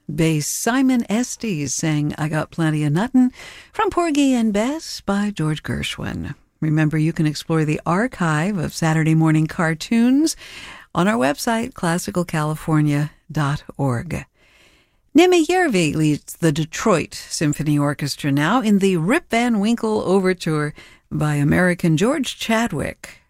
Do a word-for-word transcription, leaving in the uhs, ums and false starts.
Bass Simon Estes sang I Got Plenty of Nuttin' from Porgy and Bess by George Gershwin. Remember, you can explore the archive of Saturday morning cartoons on our website, classical california dot org. Nimmi Järvi leads the Detroit Symphony Orchestra now in the Rip Van Winkle Overture by American George Chadwick.